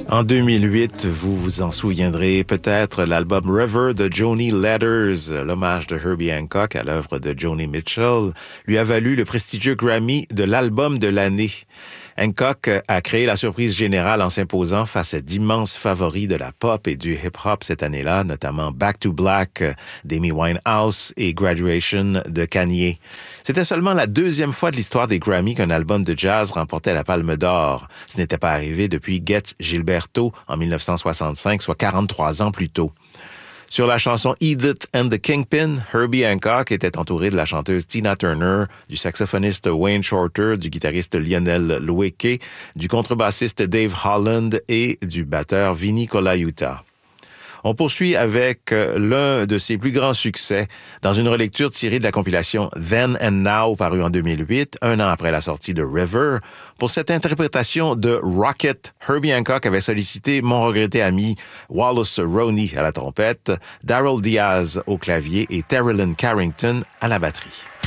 En 2008, vous vous en souviendrez peut-être, l'album River de Joni Letters, l'hommage de Herbie Hancock à l'œuvre de Joni Mitchell, lui a valu le prestigieux Grammy de l'album de l'année. Hancock a créé la surprise générale en s'imposant face à d'immenses favoris de la pop et du hip-hop cette année-là, notamment Back to Black d'Amy Winehouse et Graduation de Kanye. C'était seulement la deuxième fois de l'histoire des Grammy qu'un album de jazz remportait la Palme d'Or. Ce n'était pas arrivé depuis Getz Gilberto en 1965, soit 43 ans plus tôt. Sur la chanson Edith and the Kingpin, Herbie Hancock était entouré de la chanteuse Tina Turner, du saxophoniste Wayne Shorter, du guitariste Lionel Loueke, du contrebassiste Dave Holland et du batteur Vinny Colaiuta. On poursuit avec l'un de ses plus grands succès dans une relecture tirée de la compilation Then and Now parue en 2008, un an après la sortie de River. Pour cette interprétation de Rocket, Herbie Hancock avait sollicité mon regretté ami Wallace Roney à la trompette, Darryl Diaz au clavier et Terrellyn Carrington à la batterie.